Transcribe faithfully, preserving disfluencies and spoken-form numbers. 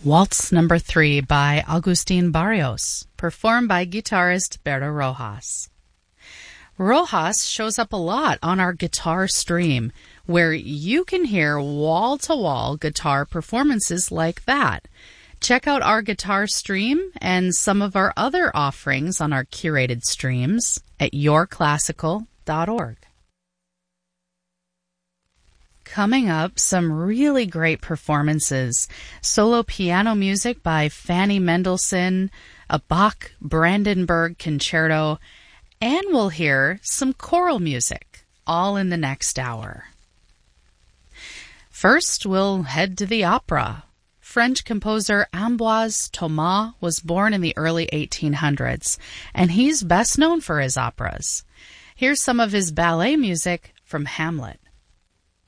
Waltz Number Three by Agustin Barrios, performed by guitarist Berto Rojas. Rojas shows up a lot on our guitar stream, where you can hear wall-to-wall guitar performances like that. Check out our guitar stream and some of our other offerings on our curated streams at your classical dot org. Coming up, some really great performances. Solo piano music by Fanny Mendelssohn, a Bach Brandenburg concerto, and we'll hear some choral music, all in the next hour. First, we'll head to the opera. French composer Ambroise Thomas was born in the early eighteen hundreds, and he's best known for his operas. Here's some of his ballet music from Hamlet.